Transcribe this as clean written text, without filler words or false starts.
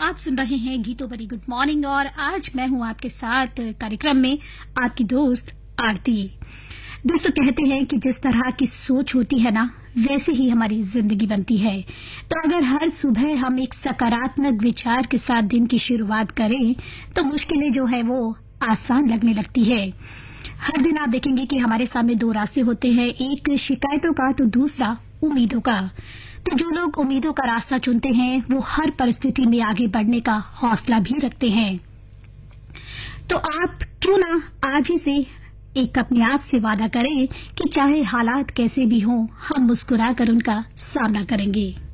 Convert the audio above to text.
आप सुन रहे हैं गीतों भरी गुड मॉर्निंग और आज मैं हूं आपके साथ कार्यक्रम में आपकी दोस्त आरती। दोस्तों कहते हैं कि जिस तरह की सोच होती है ना वैसे ही हमारी जिंदगी बनती है। तो अगर हर सुबह हम एक सकारात्मक विचार के साथ दिन की शुरुआत करें तो मुश्किलें जो है वो आसान लगने लगती है। हर दिन आप देखेंगे कि हमारे सामने दो रास्ते होते हैं, एक शिकायतों का तो दूसरा उम्मीदों का। तो जो लोग उम्मीदों का रास्ता चुनते हैं वो हर परिस्थिति में आगे बढ़ने का हौसला भी रखते हैं। तो आप क्यों ना आज ही से एक अपने आप से वादा करें कि चाहे हालात कैसे भी हों हम मुस्कुराकर उनका सामना करेंगे।